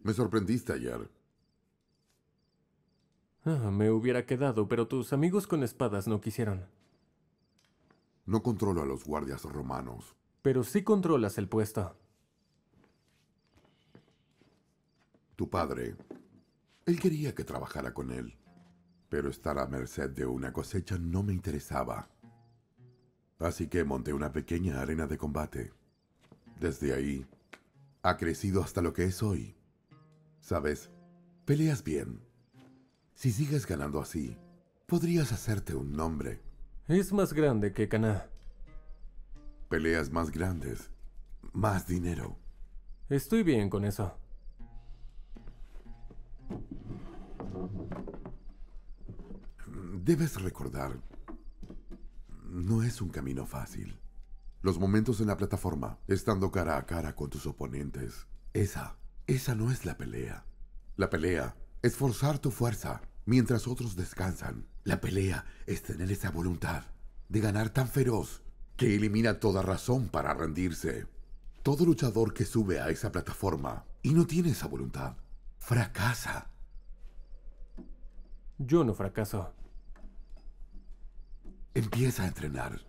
Me sorprendiste ayer. Me hubiera quedado, pero tus amigos con espadas no quisieron. No controlo a los guardias romanos. Pero sí controlas el puesto. Tu padre, él quería que trabajara con él, pero estar a merced de una cosecha no me interesaba. Así que monté una pequeña arena de combate. Desde ahí, ha crecido hasta lo que es hoy. ¿Sabes? Peleas bien. Si sigues ganando así, podrías hacerte un nombre. Es más grande que Caná. Peleas más grandes, más dinero. Estoy bien con eso. Debes recordar, no es un camino fácil. Los momentos en la plataforma, estando cara a cara con tus oponentes, esa no es la pelea. La pelea es forzar tu fuerza mientras otros descansan. La pelea es tener esa voluntad de ganar tan feroz que elimina toda razón para rendirse. Todo luchador que sube a esa plataforma y no tiene esa voluntad, fracasa. Yo no fracaso. Empieza a entrenar.